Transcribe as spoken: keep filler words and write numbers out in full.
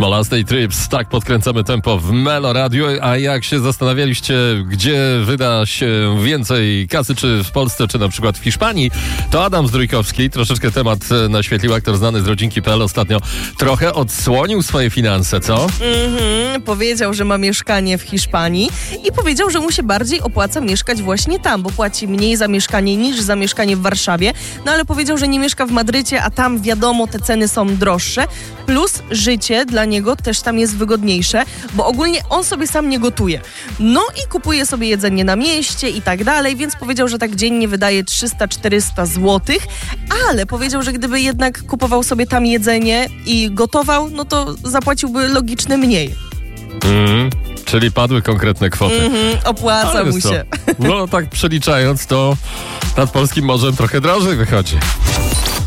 Smolasty Trips, tak podkręcamy tempo w Melo Radio, a jak się zastanawialiście, gdzie wyda się więcej kasy, czy w Polsce, czy na przykład w Hiszpanii, to Adam Zdrójkowski troszeczkę temat naświetlił, aktor znany z rodzinki kropka p l, ostatnio trochę odsłonił swoje finanse, co? Mhm, powiedział, że ma mieszkanie w Hiszpanii i powiedział, że mu się bardziej opłaca mieszkać właśnie tam, bo płaci mniej za mieszkanie niż za mieszkanie w Warszawie, no ale powiedział, że nie mieszka w Madrycie, a tam wiadomo, te ceny są droższe, plus życie dla niego też tam jest wygodniejsze, bo ogólnie on sobie sam nie gotuje. No i kupuje sobie jedzenie na mieście i tak dalej, więc powiedział, że tak dziennie wydaje trzysta czterysta złotych, ale powiedział, że gdyby jednak kupował sobie tam jedzenie i gotował, no to zapłaciłby logicznie mniej. Mm, czyli padły konkretne kwoty. Mhm, opłaca ale mu się. No tak przeliczając, to nad polskim morzem trochę drożej wychodzi.